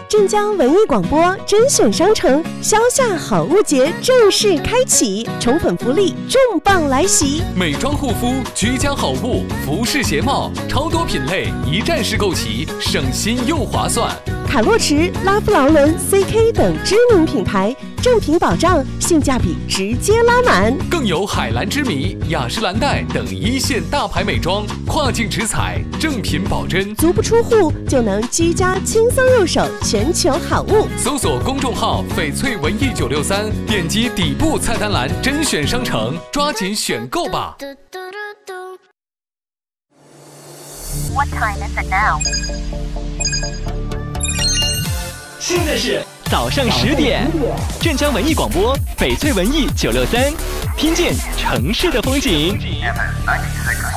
镇江文艺广播甄选商城销夏好物节正式开启，宠粉福利重磅来袭！ 美妆护肤、居家好物、服饰鞋帽，超多品类一站式购齐，省心又划算。 卡洛驰、拉夫劳伦、CK 等知名品牌，正品保障，性价比直接拉满。 更有海蓝之谜、雅诗兰黛等一线大牌美妆，跨境直采，正品保真， 足不出户就能居家轻松入手全球好物。 搜索公众号翡翠文艺963，点击底部菜单栏甄选商城，抓紧选购吧。 What time is it now? 现在是早上10点，镇江文艺广播翡翠文艺963，听见城市的风景。